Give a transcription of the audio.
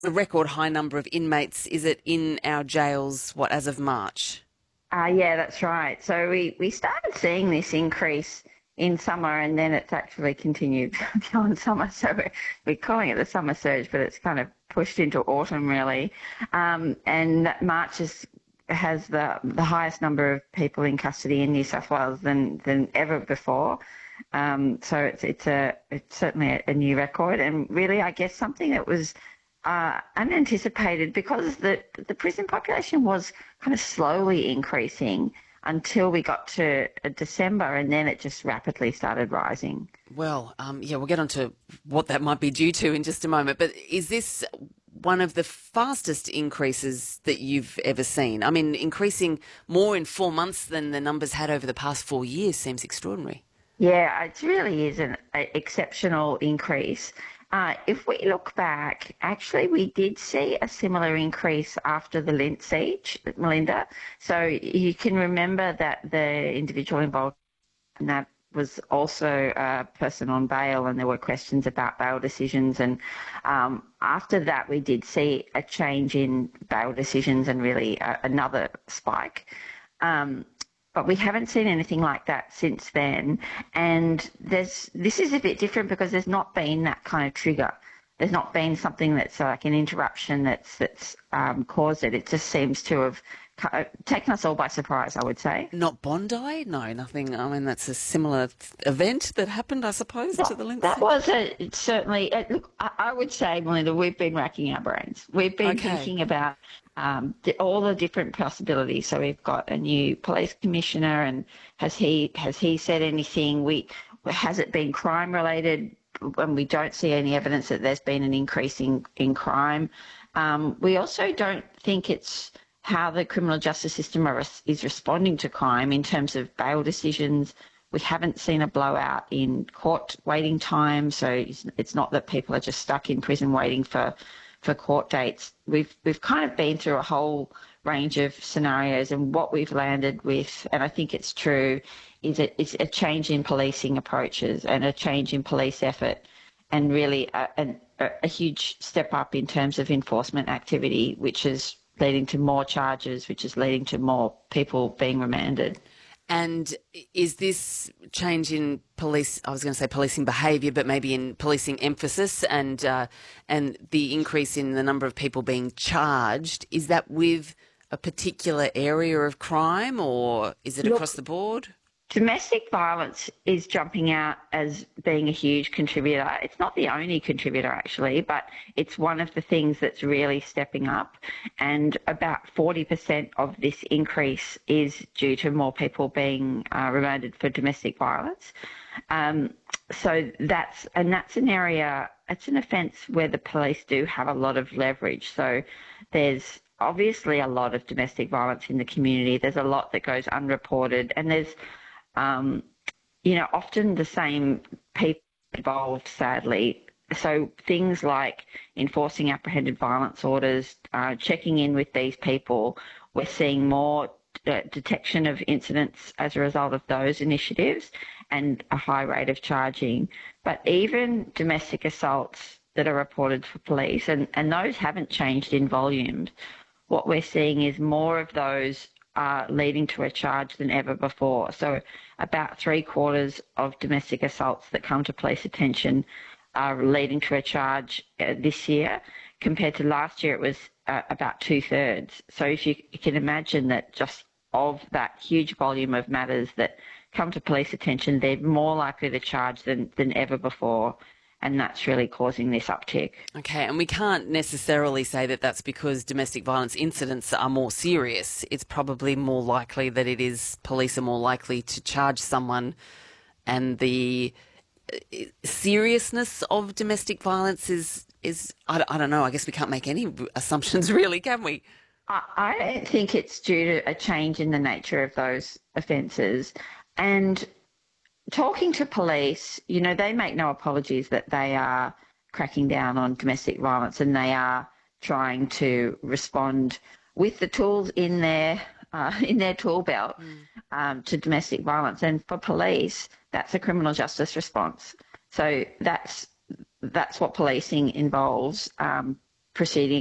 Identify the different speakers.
Speaker 1: A record high number of inmates, is it, in our jails, as of March?
Speaker 2: Yeah, that's right. So we started seeing this increase in summer, and then it's actually continued beyond summer. So we're calling it the summer surge, but it's kind of pushed into autumn really. And that March has the highest number of people in custody in New South Wales than ever before. So it's certainly a new record, and really, I guess something that was unanticipated because the prison population was kind of slowly increasing until we got to December, and then it just rapidly started rising.
Speaker 1: Well, yeah, we'll get on to what that might be due to in just a moment. But is this one of the fastest increases that you've ever seen? I mean, increasing more in 4 months than the numbers had over the past 4 years seems extraordinary.
Speaker 2: Yeah, it really is an exceptional increase. If we look back, actually, we did see a similar increase after the Lint siege, Melinda. So you can remember that the individual involved in that was also a person on bail, and there were questions about bail decisions. And after that, we did see a change in bail decisions and really another spike. But we haven't seen anything like that since then. And this is a bit different because there's not been that kind of trigger. There's not been something that's like an interruption that's caused it. It just seems to have taken us all by surprise, I would say.
Speaker 1: Not Bondi? No, nothing. I mean, that's a similar event that happened, I suppose, to the Lindsay.
Speaker 2: That was certainly. Look, I would say, Melinda, we've been racking our brains. We've been thinking about all the different possibilities. So we've got a new police commissioner, and has he said anything? Has it been crime related? When we don't see any evidence that there's been an increase in crime. We also don't think it's how the criminal justice system is responding to crime in terms of bail decisions. We haven't seen a blowout in court waiting time, so it's not that people are just stuck in prison waiting for court dates. We've kind of been through a whole range of scenarios, and what we've landed with, and I think it's true, is it's a change in policing approaches and a change in police effort, and really a huge step up in terms of enforcement activity, which is leading to more charges, which is leading to more people being remanded.
Speaker 1: And is this change in police, I was going to say policing behaviour, but maybe in policing emphasis and the increase in the number of people being charged, is that with a particular area of crime, or is it across the board?
Speaker 2: Domestic violence is jumping out as being a huge contributor. It's not the only contributor, actually, but it's one of the things that's really stepping up. And about 40% of this increase is due to more people being remanded for domestic violence. So that's an area, it's an offence where the police do have a lot of leverage. So there's obviously a lot of domestic violence in the community. There's a lot that goes unreported, and there's often the same people involved, sadly. So things like enforcing apprehended violence orders, checking in with these people, we're seeing more detection of incidents as a result of those initiatives and a high rate of charging. But even domestic assaults that are reported for police, and those haven't changed in volume, what we're seeing is more of those are leading to a charge than ever before. So about 3/4 of domestic assaults that come to police attention are leading to a charge this year. Compared to last year, it was about 2/3. So if you can imagine that just of that huge volume of matters that come to police attention, they're more likely to charge than ever before. And that's really causing this uptick.
Speaker 1: Okay, and we can't necessarily say that that's because domestic violence incidents are more serious. It's probably more likely that it is police are more likely to charge someone, and the seriousness of domestic violence is I don't know, I guess we can't make any assumptions really, can we?
Speaker 2: I don't think it's due to a change in the nature of those offences. And talking to police, they make no apologies that they are cracking down on domestic violence, and they are trying to respond with the tools in their tool belt to domestic violence. And for police, that's a criminal justice response. So that's what policing involves. proceedings